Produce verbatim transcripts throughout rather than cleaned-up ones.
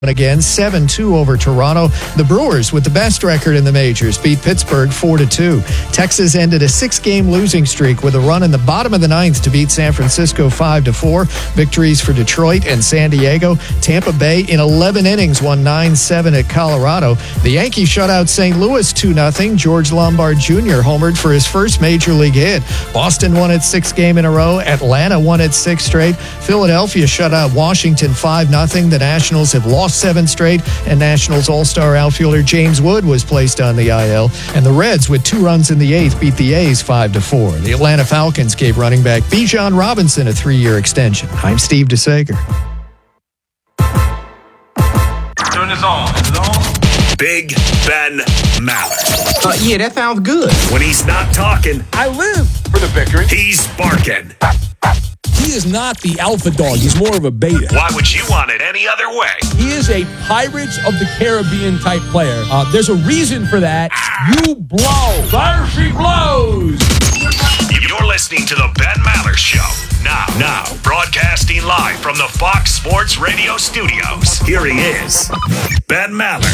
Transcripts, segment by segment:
Again, seven two over Toronto. The Brewers, with the best record in the majors, beat Pittsburgh four to two. Texas ended a six-game losing streak with a run in the bottom of the ninth to beat San Francisco five to four. Victories for Detroit and San Diego. Tampa Bay, in eleven innings, won nine seven at Colorado. The Yankees shut out Saint Louis two nothing. George Lombard Junior homered for his first major league hit. Boston won its sixth game in a row. Atlanta won its sixth straight. Philadelphia shut out Washington five nothing. The Nationals have lost seven straight, and Nationals all-star outfielder James Wood was placed on the I L. And the Reds, with two runs in the eighth, beat the A's five to four. The Atlanta Falcons gave running back Bijan Robinson a three-year extension. I'm Steve DeSager. Turn this on. Is it on? Big Ben Maller. Uh, yeah, that sounds good. When he's not talking, I live for the victory. He's barking. He is not the alpha dog. He's more of a beta. Why would you want it any other way? He is a Pirates of the Caribbean type player. Uh, there's a reason for that. You blow. Fire she blows. You're listening to the Ben Maller Show. Now, now, broadcasting live from the Fox Sports Radio studios. Here he is, Ben Maller.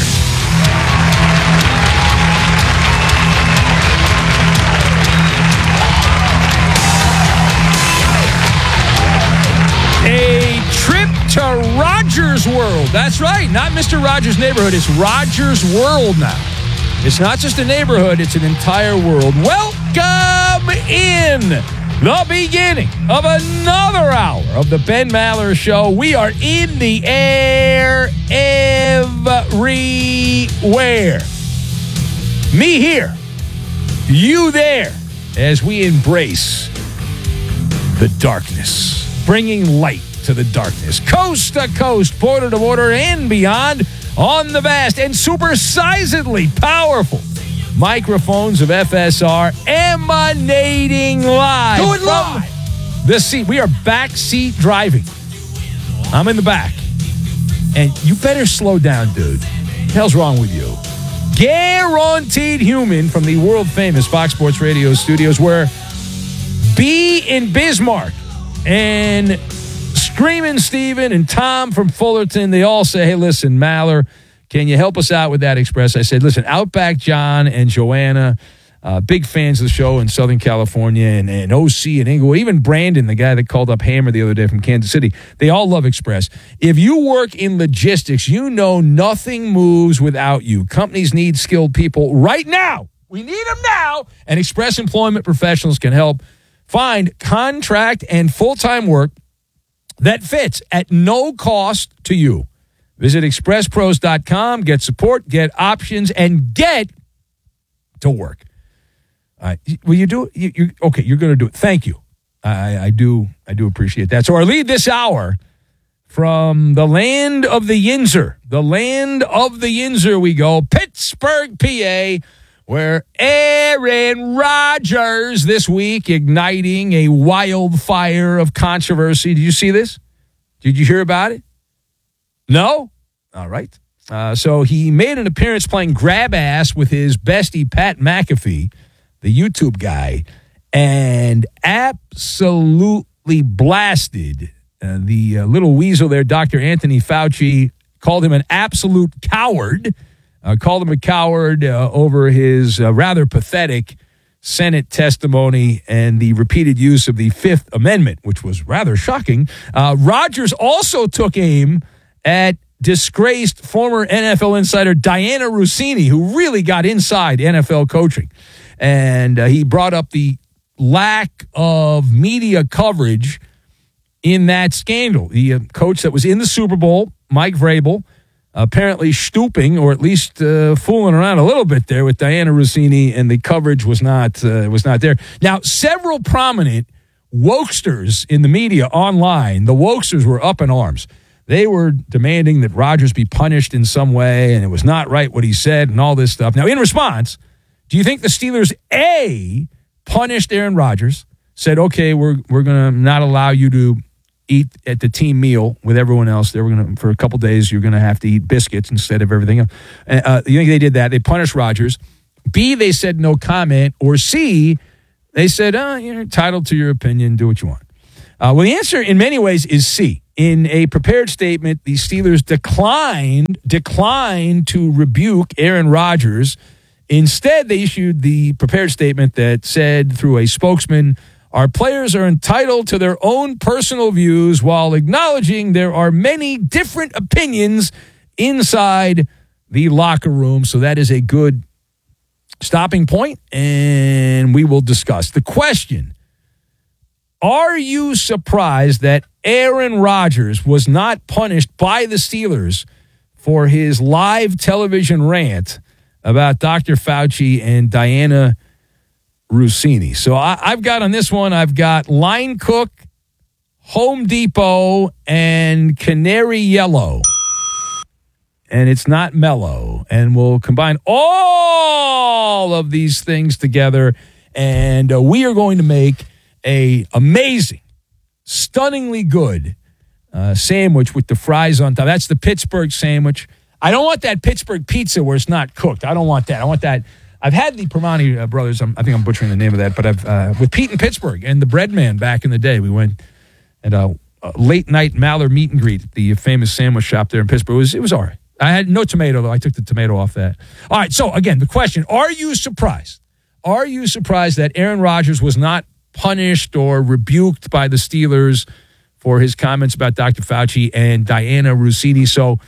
A trip to Rogers World. That's right. Not Mister Rogers' Neighborhood. It's Rogers World now. It's not just a neighborhood. It's an entire world. Welcome in the beginning of another hour of the Ben Maller Show. We are in the air everywhere. Me here. You there. As we embrace the darkness. Bringing light to the darkness. Coast to coast, border to border, and beyond on the vast and supersizedly powerful microphones of F S R emanating live. Do it live. The seat. We are back seat driving. I'm in the back. And you better slow down, dude. What the hell's wrong with you? Guaranteed Human from the world famous Fox Sports Radio studios, where B in Bismarck and Screaming Steven and Tom from Fullerton, they all say, hey, listen, Maller, can you help us out with that express? I said, listen, Outback John and Joanna, uh, big fans of the show in Southern California, and, and O C and Inglewood, even Brandon, the guy that called up Hammer the other day from Kansas City, they all love Express. If you work in logistics, you know nothing moves without you. Companies need skilled people right now. We need them now, and Express Employment Professionals can help find contract and full-time work that fits at no cost to you. Visit express pros dot com, get support, get options, and get to work. Uh, will you do it? You, you, okay, you're going to do it. Thank you. I, I do I do appreciate that. So our lead this hour from the land of the Yinzer, the land of the Yinzer we go, Pittsburgh, P A, where Aaron Rodgers this week igniting a wildfire of controversy. Did you see this? Did you hear about it? No? All right. Uh, so he made an appearance playing grab ass with his bestie, Pat McAfee, the YouTube guy, and absolutely blasted uh, the uh, little weasel there, Doctor Anthony Fauci, called him an absolute coward. Uh, called him a coward uh, over his uh, rather pathetic Senate testimony and the repeated use of the Fifth Amendment, which was rather shocking. Uh, Rodgers also took aim at disgraced former N F L insider Dianna Russini, who really got inside N F L coaching. And uh, he brought up the lack of media coverage in that scandal. The uh, coach that was in the Super Bowl, Mike Vrabel, apparently stooping, or at least uh, fooling around a little bit there with Dianna Russini, and the coverage was not uh, was not there. Now, several prominent wokesters in the media online, the wokesters were up in arms. They were demanding that Rodgers be punished in some way, and it was not right what he said and all this stuff. Now, in response, do you think the Steelers, A, punished Aaron Rodgers, said, okay, we're we're going to not allow you to eat at the team meal with everyone else. They were going to, for a couple days, you're going to have to eat biscuits instead of everything else. Uh, you think they did that? They punished Rodgers. B, they said no comment. Or C, they said, oh, you're entitled to your opinion. Do what you want. Uh, well, the answer in many ways is C. In a prepared statement, the Steelers declined declined to rebuke Aaron Rodgers. Instead, they issued the prepared statement that said through a spokesman, "Our players are entitled to their own personal views while acknowledging there are many different opinions inside the locker room." So that is a good stopping point, and we will discuss. The question, are you surprised that Aaron Rodgers was not punished by the Steelers for his live television rant about Doctor Fauci and Diana Rossini? So I, I've got on this one, I've got Line Cook, Home Depot, and Canary Yellow. And it's not mellow. And we'll combine all of these things together, and uh, we are going to make a amazing, stunningly good uh, sandwich with the fries on top. That's the Pittsburgh sandwich. I don't want that Pittsburgh pizza where it's not cooked. I don't want that. I want that. I've had the Permani uh, brothers. I'm, I think I'm butchering the name of that, but I've uh, with Pete in Pittsburgh and the Bread Man back in the day. We went at a, a late night Maller meet and greet at the famous sandwich shop there in Pittsburgh. It was, it was all right. I had no tomato, though. I took the tomato off that. All right, so again, the question, are you surprised? Are you surprised that Aaron Rodgers was not punished or rebuked by the Steelers for his comments about Doctor Fauci and Diana Rossini? So,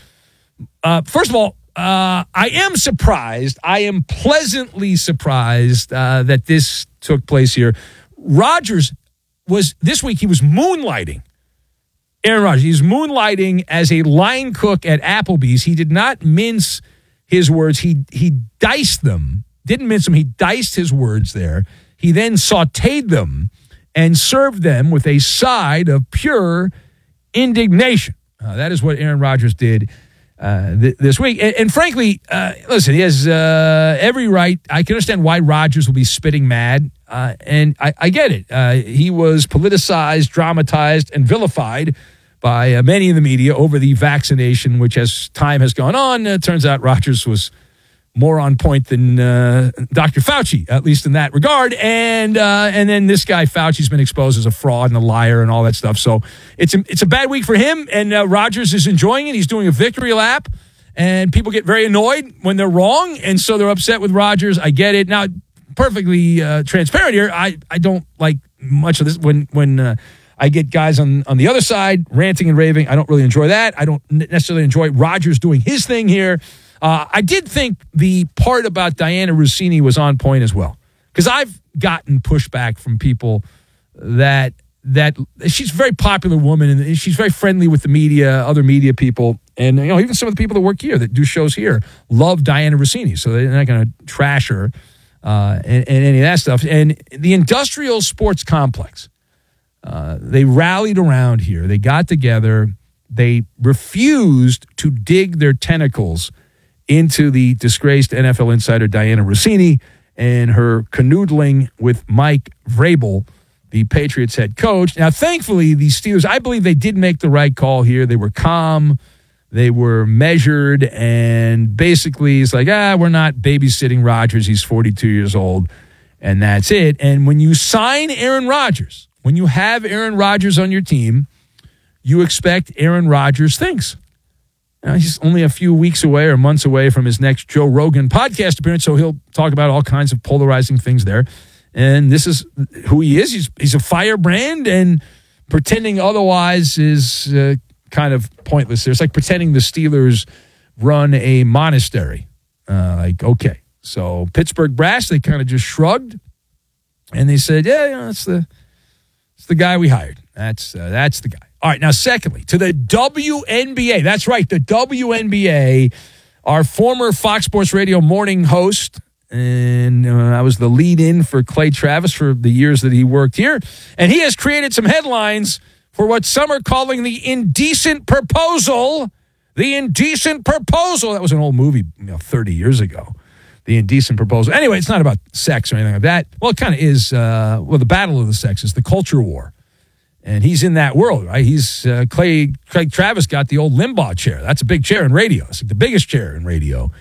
uh, first of all, uh, I am surprised. I am pleasantly surprised uh, that this took place here. Rodgers was, this week, he was moonlighting. Aaron Rodgers, he's moonlighting as a line cook at Applebee's. He did not mince his words. He he diced them. Didn't mince them. He diced his words there. He then sautéed them and served them with a side of pure indignation. Uh, that is what Aaron Rodgers did uh, th- this week. And, and frankly, uh, listen, he has uh, every right. I can understand why Rodgers will be spitting mad. Uh, and I, I get it. Uh, he was politicized, dramatized, and vilified by uh, many in the media over the vaccination, which as time has gone on, it uh, turns out Rodgers was more on point than uh, Doctor Fauci, at least in that regard. And uh, and then this guy, Fauci's been exposed as a fraud and a liar and all that stuff. So it's a, it's a bad week for him, and uh, Rodgers is enjoying it. He's doing a victory lap, and people get very annoyed when they're wrong, and so they're upset with Rodgers. I get it. Now, perfectly uh, transparent here, I, I don't like much of this. When when uh, I get guys on, on the other side ranting and raving, I don't really enjoy that. I don't necessarily enjoy Rodgers doing his thing here. Uh, I did think the part about Diana Rossini was on point as well, because I've gotten pushback from people that that she's a very popular woman and she's very friendly with the media, other media people, and you know even some of the people that work here that do shows here love Diana Rossini, so they're not going to trash her. Uh, and, and any of that stuff. And the industrial sports complex, uh, they rallied around here. They got together. They refused to dig their tentacles into the disgraced N F L insider Diana Rossini and her canoodling with Mike Vrabel, the Patriots head coach. Now, thankfully, the Steelers, I believe they did make the right call here. They were calm. They were measured, and basically it's like, ah, we're not babysitting Rodgers. He's forty-two years old, and that's it. And when you sign Aaron Rodgers, when you have Aaron Rodgers on your team, you expect Aaron Rodgers thinks. Now, he's only a few weeks away or months away from his next Joe Rogan podcast appearance, so he'll talk about all kinds of polarizing things there. And this is who he is. He's, he's a firebrand, and pretending otherwise is uh, kind of pointless. It's like pretending the Steelers run a monastery. Uh, like, okay. So Pittsburgh brass, they kind of just shrugged, and they said, yeah, yeah, that's the, that's the guy we hired. That's uh, that's the guy. All right, now secondly, to the W N B A. That's right, the W N B A. Our former Fox Sports Radio morning host, and uh, I was the lead-in for Clay Travis for the years that he worked here, and he has created some headlines for what some are calling the indecent proposal. The indecent proposal. That was an old movie, you know, thirty years ago. The indecent proposal. Anyway, it's not about sex or anything like that. Well, it kind of is. Uh, well, the battle of the sexes, the culture war. And he's in that world, right? He's uh, Clay, Clay Travis got the old Limbaugh chair. That's a big chair in radio. It's like the biggest chair in radio.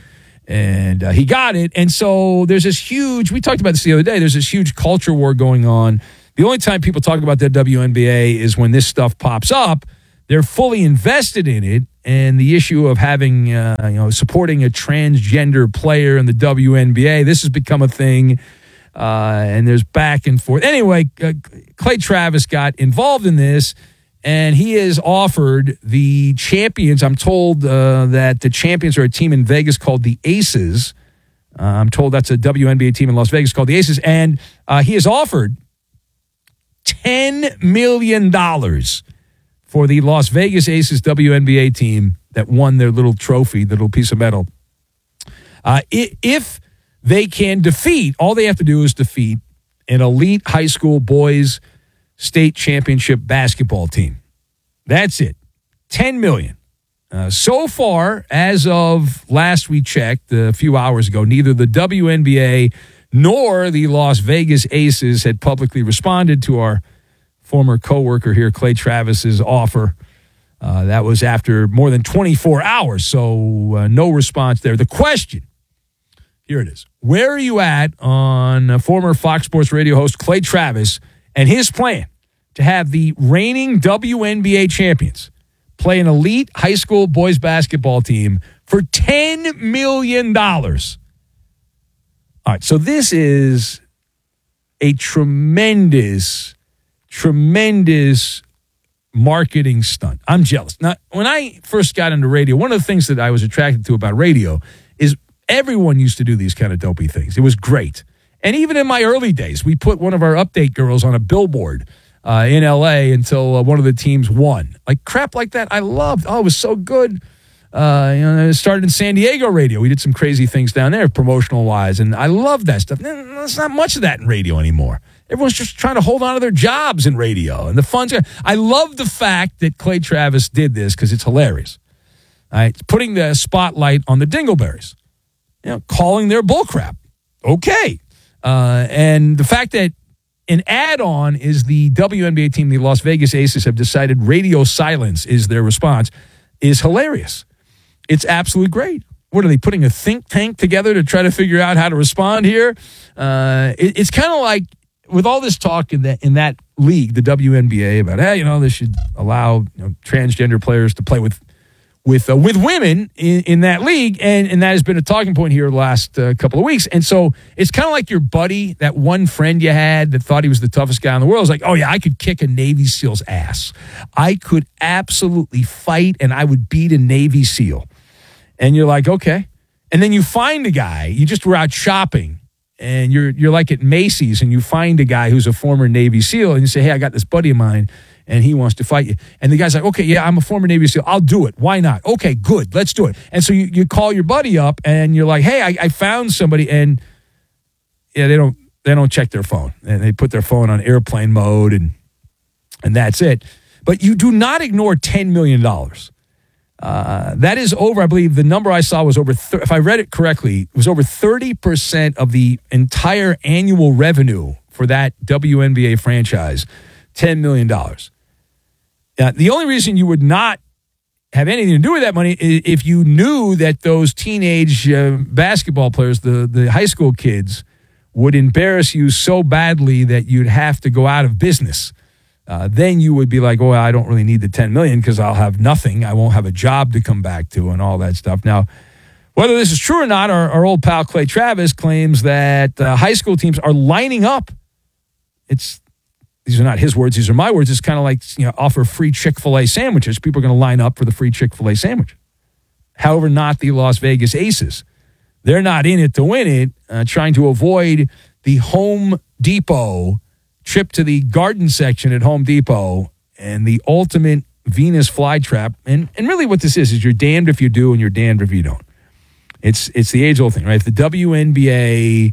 And uh, he got it. And so there's this huge, we talked about this the other day, there's this huge culture war going on. The only time people talk about the W N B A is when this stuff pops up, they're fully invested in it, and the issue of having, uh, you know, supporting a transgender player in the W N B A, this has become a thing, uh, and there's back and forth. Anyway, uh, Clay Travis got involved in this, and he has offered the champions. I'm told uh, that the champions are a team in Vegas called the Aces. Uh, I'm told that's a W N B A team in Las Vegas called the Aces, and uh, he has offered ten million dollars for the Las Vegas Aces W N B A team that won their little trophy, the little piece of metal. Uh, if they can defeat, all they have to do is defeat an elite high school boys state championship basketball team. That's it. ten million dollars. Uh, so far, as of last we checked, a few hours ago, neither the W N B A nor the Las Vegas Aces had publicly responded to our former coworker here, Clay Travis's offer. Uh, that was after more than twenty-four hours, so uh, no response there. The question, here it is. Where are you at on uh, former Fox Sports Radio host Clay Travis and his plan to have the reigning W N B A champions play an elite high school boys basketball team for ten million dollars? All right, so this is a tremendous, tremendous marketing stunt. I'm jealous. Now, when I first got into radio, one of the things that I was attracted to about radio is everyone used to do these kind of dopey things. It was great. And even in my early days, we put one of our update girls on a billboard uh, in L A until uh, one of the teams won. Like crap like that, I loved. Oh, it was so good. Uh, you know, it started in San Diego radio. We did some crazy things down there, promotional wise, and I love that stuff. There's not much of that in radio anymore. Everyone's just trying to hold on to their jobs in radio, and the fun's. I love the fact that Clay Travis did this because it's hilarious. All right, putting the spotlight on the Dingleberries, you know, calling their bullcrap. Okay, uh, and the fact that an add-on is the W N B A team, the Las Vegas Aces, have decided radio silence is their response, is hilarious. It's absolutely great. What are they, putting a think tank together to try to figure out how to respond here? Uh, it, it's kind of like with all this talk in that in that league, the W N B A, about hey, you know, they should allow you know, transgender players to play with with uh, with women in, in that league, and and that has been a talking point here the last uh, couple of weeks. And so it's kind of like your buddy, that one friend you had that thought he was the toughest guy in the world. It's like, oh yeah, I could kick a Navy SEAL's ass. I could absolutely fight, and I would beat a Navy SEAL. And you're like, okay. And then you find a guy, you just were out shopping, and you're you're like at Macy's, and you find a guy who's a former Navy SEAL, and you say, hey, I got this buddy of mine, and he wants to fight you. And the guy's like, okay, yeah, I'm a former Navy SEAL. I'll do it. Why not? Okay, good. Let's do it. And so you, you call your buddy up, and you're like, hey, I, I found somebody, and yeah, they don't they don't check their phone. And they put their phone on airplane mode, and and that's it. But you do not ignore ten million dollars. Uh, that is over, I believe, the number I saw was over, th- if I read it correctly, it was over thirty percent of the entire annual revenue for that W N B A franchise, ten million dollars. Now, the only reason you would not have anything to do with that money is if you knew that those teenage uh, basketball players, the, the high school kids, would embarrass you so badly that you'd have to go out of business. Uh, then you would be like, oh, I don't really need the ten million dollars because I'll have nothing. I won't have a job to come back to and all that stuff. Now, whether this is true or not, our, our old pal Clay Travis claims that uh, high school teams are lining up. It's These are not his words. These are my words. It's kind of like, you know, offer free Chick-fil-A sandwiches. People are going to line up for the free Chick-fil-A sandwich. However, not the Las Vegas Aces. They're not in it to win it, uh, trying to avoid the Home Depot trip to the garden section at Home Depot and the ultimate Venus flytrap. And and really what this is, is you're damned if you do and you're damned if you don't. It's it's the age-old thing, right? If the W N B A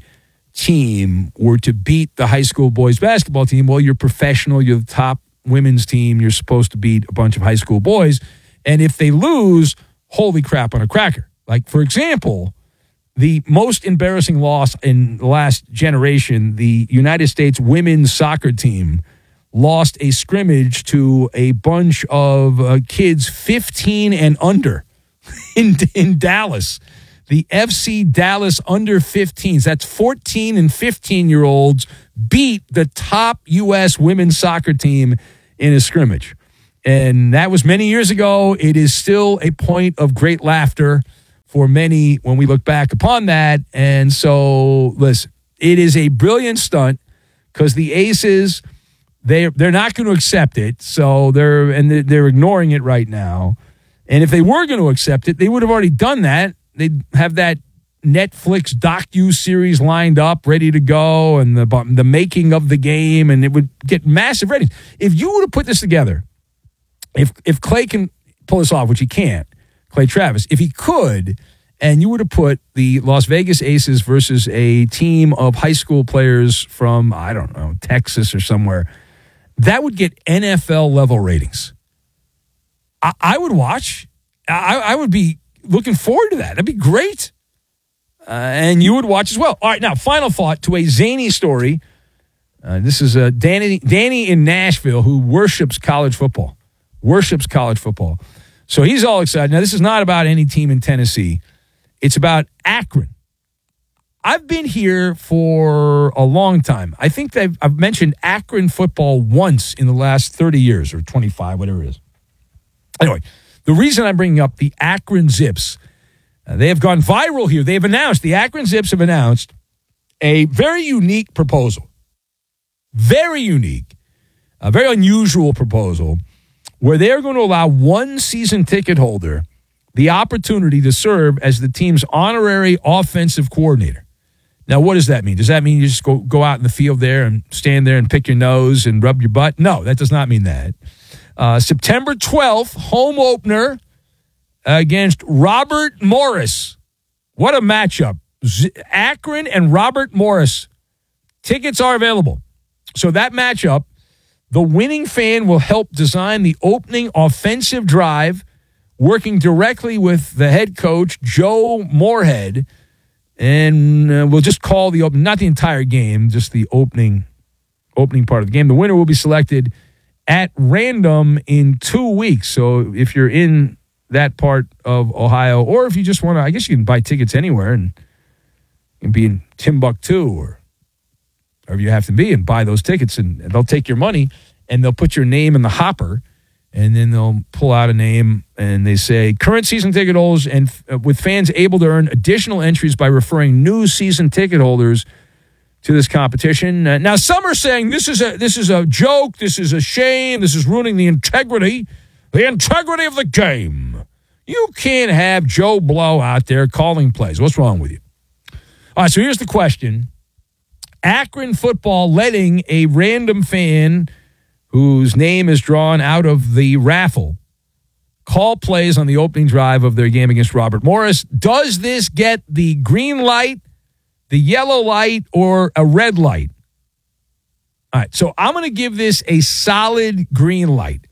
team were to beat the high school boys basketball team, well, you're professional, you're the top women's team, you're supposed to beat a bunch of high school boys. And if they lose, holy crap on a cracker. Like, for example, the most embarrassing loss in the last generation, the United States women's soccer team lost a scrimmage to a bunch of uh, kids fifteen and under in, in Dallas. The F C Dallas under fifteens, that's fourteen and fifteen-year-olds, beat the top U S women's soccer team in a scrimmage. And that was many years ago. It is still a point of great laughter for many when we look back upon that. And so, listen, it is a brilliant stunt because the Aces, they, they're not going to accept it. So they're, and they're, they're ignoring it right now. And if they were going to accept it, they would have already done that. They'd have that Netflix docu-series lined up, ready to go, and the the making of the game, and it would get massive ratings. If you were to put this together, if if Clay can pull this off, which he can't, Clay Travis, if he could, and you were to put the Las Vegas Aces versus a team of high school players from, I don't know, Texas or somewhere, that would get N F L-level ratings. I, I would watch. I, I would be looking forward to that. That'd be great. Uh, and you would watch as well. All right, now, final thought to a zany story. Uh, this is uh, Danny, Danny in Nashville who worships college football. Worships college football. So he's all excited. Now, this is not about any team in Tennessee. It's about Akron. I've been here for a long time. I think I've, I've mentioned Akron football once in the last thirty years or twenty-five, whatever it is. Anyway, the reason I'm bringing up the Akron Zips, uh, they have gone viral here. They have announced, the Akron Zips have announced a very unique proposal. Very unique. A very unusual proposal where they're going to allow one season ticket holder the opportunity to serve as the team's honorary offensive coordinator. Now, what does that mean? Does that mean you just go, go out in the field there and stand there and pick your nose and rub your butt? No, that does not mean that. Uh, September twelfth, home opener against Robert Morris. What a matchup. Z- Akron and Robert Morris. Tickets are available. So that matchup, the winning fan will help design the opening offensive drive, working directly with the head coach, Joe Moorhead. And uh, we'll just call the open, not the entire game, just the opening opening part of the game. The winner will be selected at random in two weeks. So if you're in that part of Ohio, or if you just want to, I guess you can buy tickets anywhere and you can be in Timbuktu or wherever you have to be and buy those tickets, and they'll take your money and they'll put your name in the hopper, and then they'll pull out a name and they say current season ticket holders, and uh, with fans able to earn additional entries by referring new season ticket holders to this competition. Uh, now, some are saying this is a this is a joke, this is a shame, this is ruining the integrity, the integrity of the game. You can't have Joe Blow out there calling plays. What's wrong with you? All right, so here's the question. Akron football letting a random fan whose name is drawn out of the raffle call plays on the opening drive of their game against Robert Morris. Does this get the green light, the yellow light, or a red light? All right, so I'm going to give this a solid green light.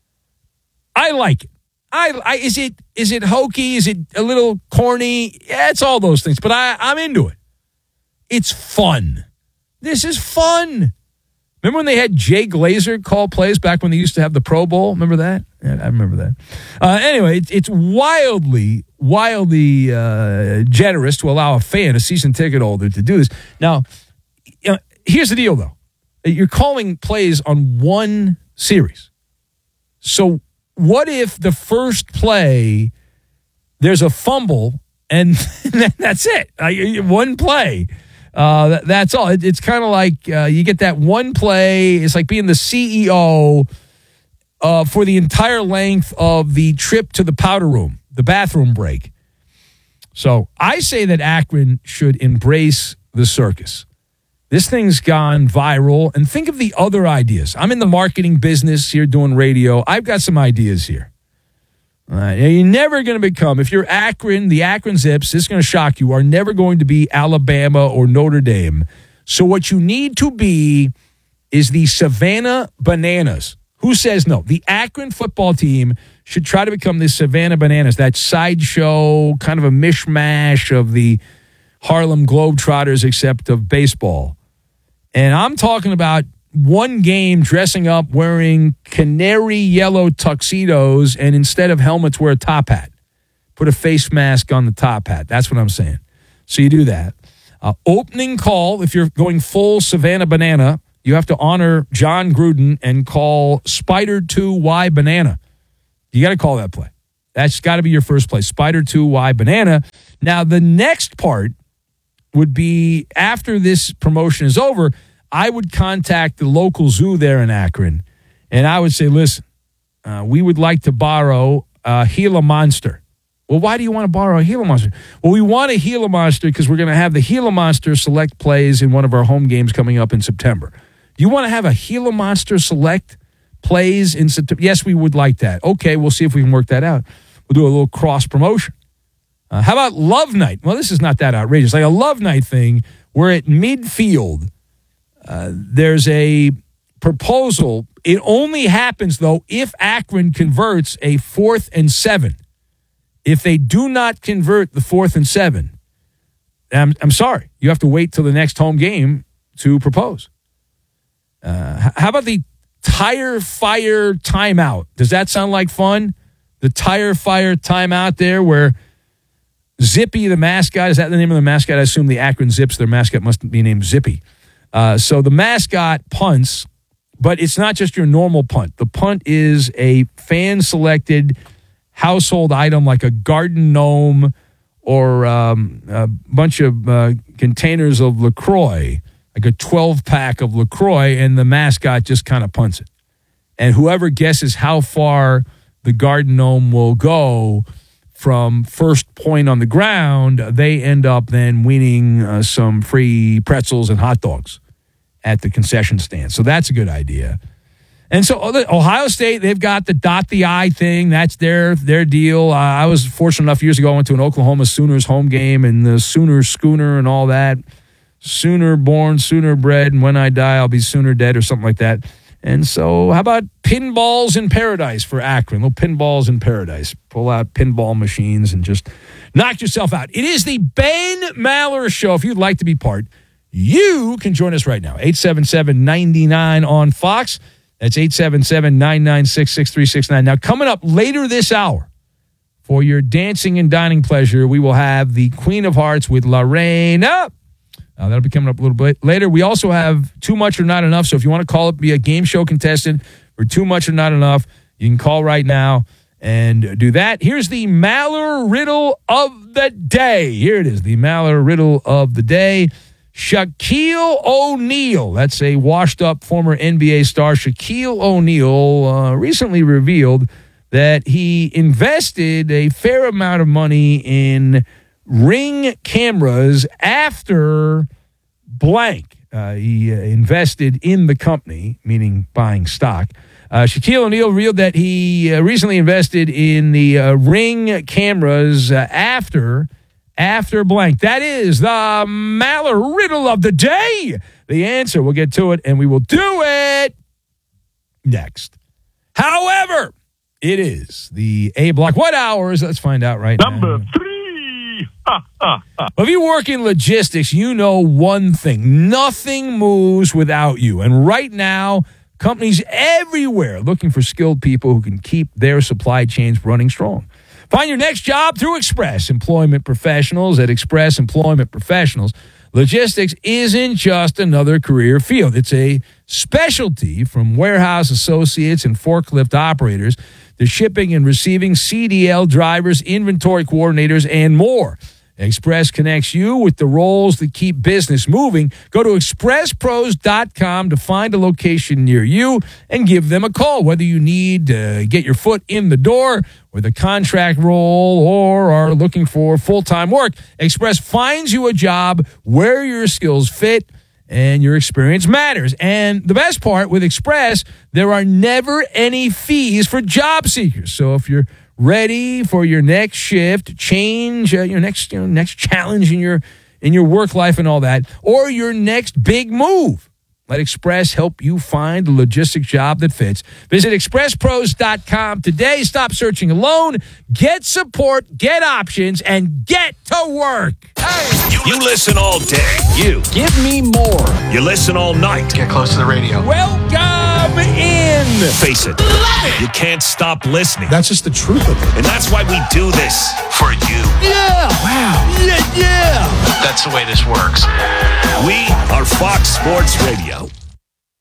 I like it. I, I is it is it hokey? Is it a little corny? Yeah, it's all those things, but I, I'm into it. It's fun. This is fun. Remember when they had Jay Glazer call plays back when they used to have the Pro Bowl? Remember that? Yeah, I remember that. Uh, anyway, it's, it's wildly, wildly uh, generous to allow a fan, a season ticket holder, to do this. Now, you know, here's the deal, though. You're calling plays on one series. So what if the first play, there's a fumble, and that's it? Uh, one play. Uh, that, that's all. It, it's kind of like uh, you get that one play. It's like being the C E O uh, for the entire length of the trip to the powder room, the bathroom break. So I say that Akron should embrace the circus. This thing's gone viral. And think of the other ideas. I'm in the marketing business here doing radio. I've got some ideas here. All right. You're never going to become, if you're Akron, the Akron Zips, this is going to shock you, are never going to be Alabama or Notre Dame. So what you need to be is the Savannah Bananas. Who says no? The Akron football team should try to become the Savannah Bananas, that sideshow, kind of a mishmash of the Harlem Globetrotters, except of baseball. And I'm talking about one game dressing up wearing canary yellow tuxedos, and instead of helmets, wear a top hat. Put a face mask on the top hat. That's what I'm saying. So you do that. Uh, opening call, if you're going full Savannah Banana, you have to honor John Gruden and call Spider two Y Banana. You got to call that play. That's got to be your first play, Spider two Y Banana. Now, the next part would be after this promotion is over, I would contact the local zoo there in Akron, and I would say, listen, uh, we would like to borrow a Gila Monster. Well, why do you want to borrow a Gila Monster? Well, we want a Gila Monster because we're going to have the Gila Monster select plays in one of our home games coming up in September. You want to have a Gila Monster select plays in September? Yes, we would like that. Okay, we'll see if we can work that out. We'll do a little cross promotion. Uh, how about Love Night? Well, this is not that outrageous. Like a Love Night thing where at midfield uh, there's a proposal. It only happens, though, if Akron converts a fourth and seven. If they do not convert the fourth and seven, I'm, I'm sorry. You have to wait till the next home game to propose. Uh, how about the Tire Fire Timeout? Does that sound like fun? The Tire Fire Timeout there where Zippy, the mascot, is that the name of the mascot? I assume the Akron Zips, their mascot must be named Zippy. Uh, so the mascot punts, but it's not just your normal punt. The punt is a fan-selected household item like a garden gnome or um, a bunch of uh, containers of LaCroix, like a twelve-pack of LaCroix, and the mascot just kind of punts it. And whoever guesses how far the garden gnome will go from first point on the ground, they end up then winning uh, some free pretzels and hot dogs at the concession stand. So that's a good idea. And so Ohio State, they've got the dot the I thing. That's their their deal. Uh, I was fortunate enough years ago, I went to an Oklahoma Sooners home game and the Sooner Schooner and all that. Sooner born, sooner bred, and when I die, I'll be sooner dead or something like that. And so how about pinballs in paradise for Akron? Little pinballs in paradise. Pull out pinball machines and just knock yourself out. It is the Ben Maller Show. If you'd like to be part, you can join us right now. eight seven seven, nine nine on Fox. That's eight seven seven, nine nine six, six three six nine. Now, coming up later this hour, for your dancing and dining pleasure, we will have the Queen of Hearts with Lorena. Uh, that'll be coming up a little bit later. We also have Too Much or Not Enough. So if you want to call it, be a game show contestant for Too Much or Not Enough, you can call right now and do that. Here's the Maller Riddle of the Day. Here it is, the Maller Riddle of the Day. Shaquille O'Neal, that's a washed-up former N B A star. Shaquille O'Neal uh, recently revealed that he invested a fair amount of money in Ring cameras after blank. Uh, he uh, invested in the company, meaning buying stock. Uh, Shaquille O'Neal revealed that he uh, recently invested in the uh, Ring cameras uh, after after blank. That is the Maller Riddle of the Day. The answer, we'll get to it, and we will do it next. However, it is the A block. What hours? Let's find out right Number now. Number three. Well, if you work in logistics, you know one thing. Nothing moves without you. And right now, companies everywhere are looking for skilled people who can keep their supply chains running strong. Find your next job through Express Employment Professionals. At Express Employment Professionals, logistics isn't just another career field. It's a specialty, from warehouse associates and forklift operators to shipping and receiving C D L drivers, inventory coordinators, and more. Express connects you with the roles that keep business moving. Go to express pros dot com to find a location near you and give them a call. Whether you need to get your foot in the door with a contract role or are looking for full-time work, Express finds you a job where your skills fit and your experience matters. And the best part with Express, there are never any fees for job seekers. So if you're ready for your next shift, change, uh, your next, you know, next challenge in your in your work life and all that, or your next big move, let Express help you find a logistics job that fits. Visit express pros dot com today. Stop searching alone. Get support, get options, and get to work. Hey, you listen all day. You Give me more. You listen all night. Get close to the radio. Welcome in. Face it, you can't stop listening. That's just the truth of it. And that's why we do this for you. Yeah. Wow. Yeah, yeah. That's the way this works. We are Fox Sports Radio.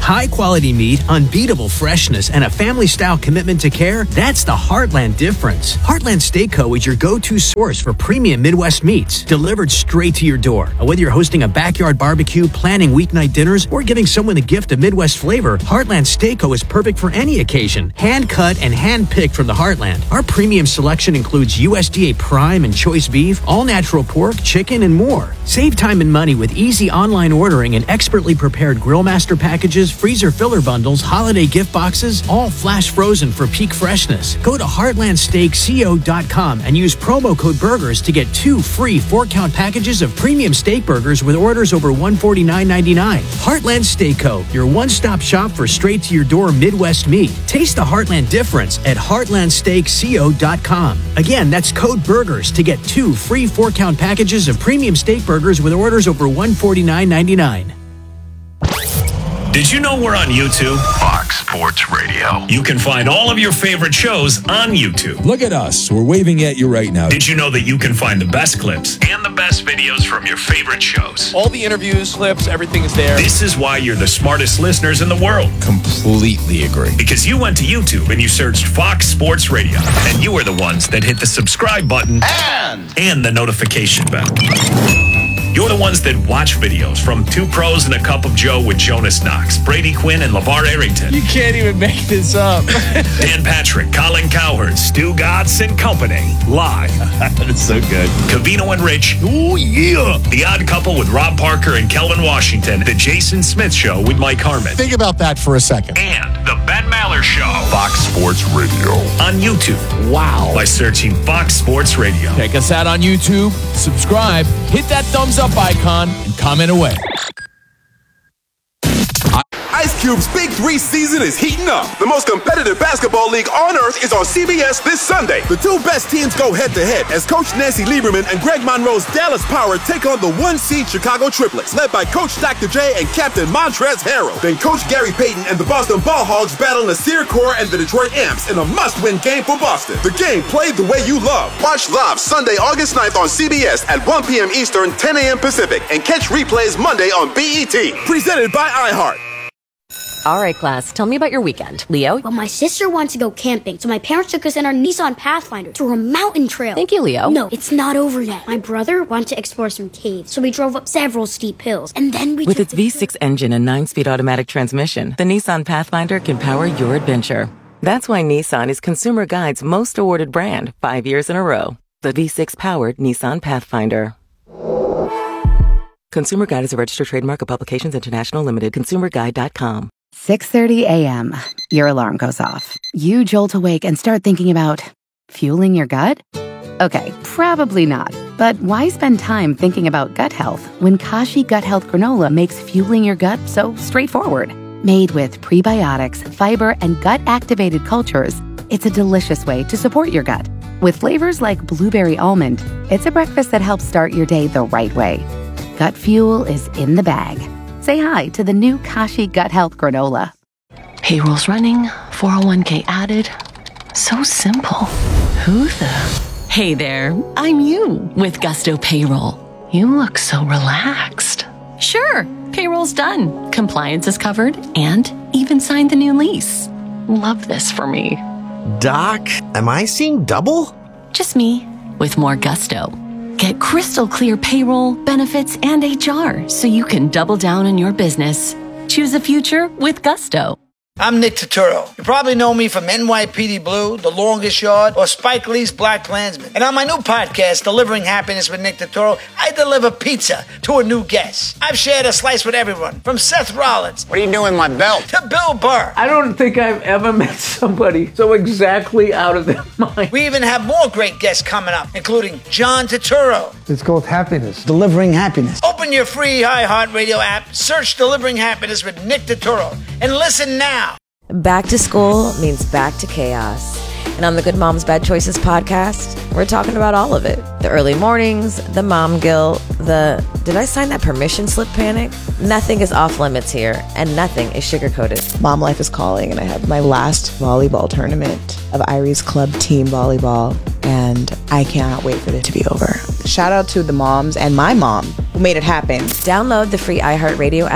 High-quality meat, unbeatable freshness, and a family-style commitment to care, that's the Heartland difference. Heartland Steak Co. is your go-to source for premium Midwest meats, delivered straight to your door. Whether you're hosting a backyard barbecue, planning weeknight dinners, or giving someone a gift of Midwest flavor, Heartland Steak Co. is perfect for any occasion. Hand-cut and hand-picked from the Heartland. Our premium selection includes U S D A Prime and Choice Beef, all-natural pork, chicken, and more. Save time and money with easy online ordering and expertly prepared grill master packages, freezer filler bundles, holiday gift boxes, all flash frozen for peak freshness. Go to heartland steak co dot com and use promo code BURGERS to get two free four-count packages of premium steak burgers with orders over one hundred forty-nine ninety-nine. Heartland Steak Co., your one-stop shop for straight-to-your-door Midwest meat. Taste the Heartland difference at heartland steak co dot com. Again, that's code BURGERS to get two free four-count packages of premium steak burgers with orders over one hundred forty-nine ninety-nine. Did you know we're on YouTube? Fox Sports Radio. You can find all of your favorite shows on YouTube. Look at us. We're waving at you right now. Did you know that you can find the best clips and the best videos from your favorite shows? All the interviews, clips, everything is there. This is why you're the smartest listeners in the world. Completely agree. Because you went to YouTube and you searched Fox Sports Radio. And you are the ones that hit the subscribe button And and the notification bell. You're the ones that watch videos from Two Pros and a Cup of Joe with Jonas Knox, Brady Quinn, and LeVar Arrington. You can't even make this up. Dan Patrick, Colin Cowherd, Stu Gatz, and company. Live. That's so good. Covino and Rich. Oh, yeah. The Odd Couple with Rob Parker and Kelvin Washington. The Jason Smith Show with Mike Harmon. Think about that for a second. And The Ben Maller Show. Fox Sports Radio. On YouTube. Wow. By searching Fox Sports Radio. Check us out on YouTube. Subscribe. Hit that thumbs up icon and comment away. Ice Cube's Big Three season is heating up. The most competitive basketball league on earth is on C B S this Sunday. The two best teams go head-to-head as Coach Nancy Lieberman and Greg Monroe's Dallas Power take on the one-seed Chicago Triplets, led by Coach Doctor J and Captain Montrezl Harrell. Then Coach Gary Payton and the Boston Ball Hogs battle Nasir Kaur and the Detroit Amps in a must-win game for Boston. The game played the way you love. Watch live Sunday, August ninth on C B S at one p.m. Eastern, ten a.m. Pacific, and catch replays Monday on B E T. Presented by iHeart. All right, class, tell me about your weekend. Leo? Well, my sister wants to go camping, so my parents took us in our Nissan Pathfinder to a mountain trail. Thank you, Leo. No, it's not over yet. My brother wanted to explore some caves, so we drove up several steep hills, and then we With took its the V six engine and nine-speed automatic transmission, the Nissan Pathfinder can power your adventure. That's why Nissan is Consumer Guide's most awarded brand five years in a row. The V six-powered Nissan Pathfinder. Consumer Guide is a registered trademark of Publications International Limited. consumer guide dot com. six thirty a.m. Your alarm goes off. You jolt awake and start thinking about fueling your gut? Okay, probably not. But why spend time thinking about gut health when Kashi Gut Health Granola makes fueling your gut so straightforward? Made with prebiotics, fiber, and gut-activated cultures, it's a delicious way to support your gut. With flavors like blueberry almond, it's a breakfast that helps start your day the right way. Gut fuel is in the bag. Say hi to the new Kashi Gut Health Granola. Payroll's running, four oh one k added. So simple. Who the... Hey there, I'm you with Gusto Payroll. You look so relaxed. Sure, payroll's done. Compliance is covered and even signed the new lease. Love this for me. Doc, am I seeing double? Just me with more gusto. Get crystal clear payroll, benefits, and H R so you can double down on your business. Choose a future with gusto. I'm Nick Turturro. You probably know me from N Y P D Blue, The Longest Yard, or Spike Lee's Black Klansman. And on my new podcast, Delivering Happiness with Nick Turturro, I deliver pizza to a new guest. I've shared a slice with everyone, from Seth Rollins. What are you doing with my belt? To Bill Burr. I don't think I've ever met somebody so exactly out of their mind. We even have more great guests coming up, including John Turturro. It's called Happiness. Delivering Happiness. Open your free iHeartRadio app, search Delivering Happiness with Nick Turturro, and listen now. Back to school means back to chaos. And on the Good Moms Bad Choices podcast, we're talking about all of it. The early mornings, the mom guilt, the did I sign that permission slip panic? Nothing is off limits here, and nothing is sugar-coated. Mom life is calling, and I have my last volleyball tournament of Irie's Club team volleyball, and I cannot wait for it to be over. Shout out to the moms and my mom who made it happen. Download the free iHeartRadio app,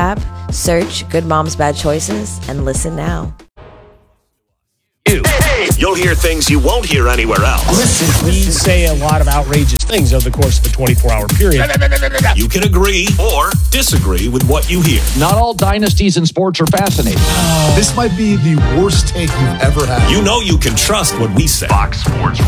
Search Good Moms, Bad Choices and listen now. You'll hear things you won't hear anywhere else. Listen, we say a lot of outrageous things over the course of a twenty-four hour period. You can agree or disagree with what you hear. Not all dynasties in sports are fascinating. This might be the worst take you've ever had. You know you can trust what we say. Fox Sports